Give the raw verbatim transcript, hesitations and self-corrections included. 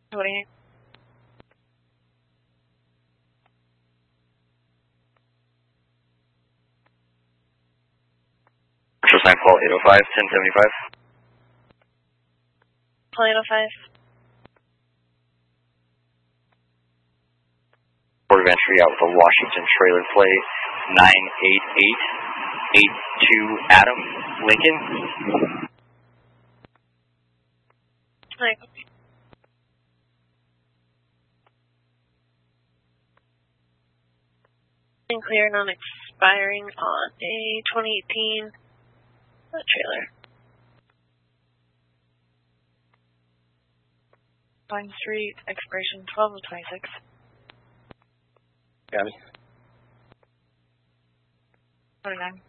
twenty-eight. Commercial sign call eight oh five, ten seventy-five. Call eight oh five. Port of entry out with a Washington trailer plate nine eight eight eight two Adam, Lincoln. Hi. And clear non expiring on a twenty eighteen trailer. Pine Street, expiration twelve of twenty-six. Got me. twenty-nine.